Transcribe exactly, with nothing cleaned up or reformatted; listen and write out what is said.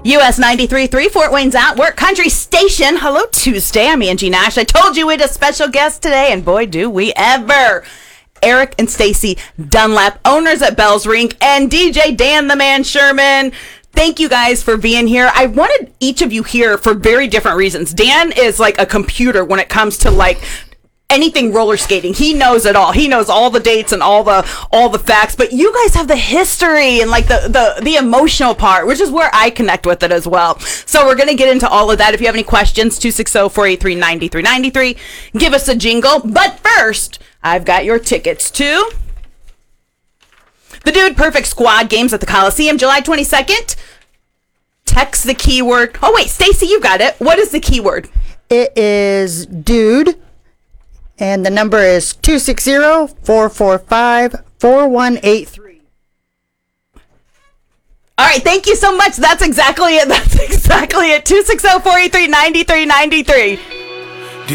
U S ninety-three point three, Fort Wayne's Outwork Country Station. Hello, Tuesday. I'm Angie Nash. I told you we had a special guest today, and boy, do we ever. Eric and Stacy Dunlap, owners at Bells Rink, and D J Dan the Man Sherman. Thank you guys for being here. I wanted each of you here for very different reasons. Dan is like a computer when it comes to like anything roller skating. He knows it all. He knows all the dates and all the all the facts. But you guys have the history and like the the the emotional part, which is where I connect with it as well. So we're gonna get into all of that. If you have any questions, two six zero, four eight three, nine three nine three. Give us a jingle. But first, I've got your tickets to the Dude Perfect Squad games at the Coliseum, July twenty-second. Text the keyword. Oh wait, Stacy, you got it. What is the keyword? It is dude, and the number is two six zero, four four five, four one eight three. All right, thank you so much. That's exactly it. That's exactly it. two six zero, four eight three, nine three nine three.